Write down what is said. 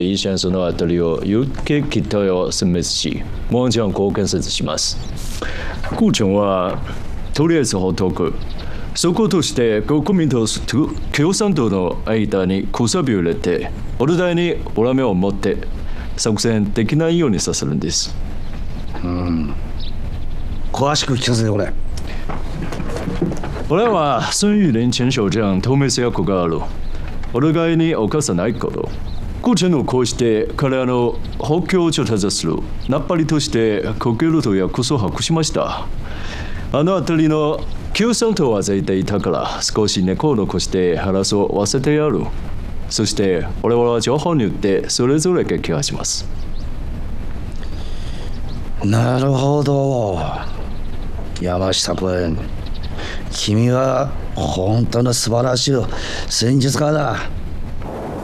以前そのあたりを有形期待を示し、もちろん貢献します。顧長はとりあえずほっとく。そことして国民と共産党の間にくさびを入れて、お互いに恨みを持って作戦できないようにさせるんです。 詳しく聞かせてくれ。 俺は孫玉林前首相透明性役がある。お互いに犯さないこと。顧長のこうして彼らの補強を調査するナッパリとして国境と約束を発しました。あの辺りの共産党は絶対いたから少し猫を残して話を忘れてやる。そして俺は情報によってそれぞれが気がします。 なるほど。山下君、君は本当の素晴らしい戦術家だ。